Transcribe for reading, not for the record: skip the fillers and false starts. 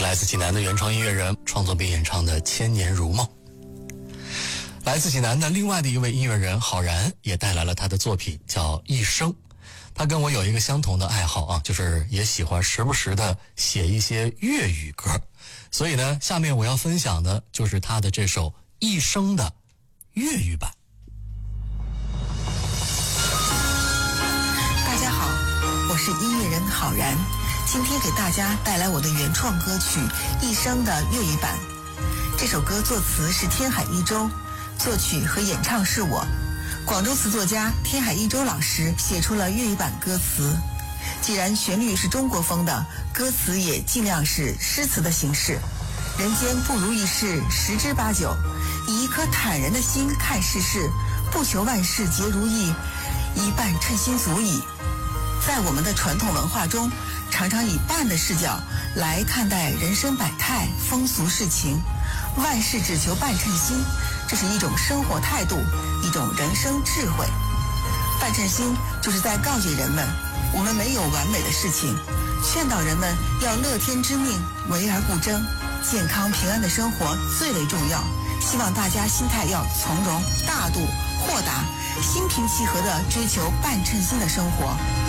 来自济南的原创音乐人创作并演唱的《千年如梦》。来自济南的另外的一位音乐人郝然也带来了他的作品叫《一生》。他跟我有一个相同的爱好啊，就是也喜欢时不时的写一些粤语歌。所以呢，下面我要分享的就是他的这首《一生》的粤语版。 大家好，我是音乐人郝然，今天给大家带来我的原创歌曲《一生》的粤语版。这首歌作词是天海一周，作曲和演唱是我。广州词作家天海一周老师写出了粤语版歌词。既然旋律是中国风的，歌词也尽量是诗词的形式。人间不如意事十之八九，以一颗坦然的心看世事，不求万事皆如意，一半称心足矣。在我们的传统文化中，常常以半的视角来看待人生百态、风俗事情，万事只求半称心，这是一种生活态度，一种人生智慧。半称心就是在告诫人们，我们没有完美的事情，劝导人们要乐天知命，为而不争，健康平安的生活最为重要。希望大家心态要从容、大度、豁达，心平气和地追求半称心的生活。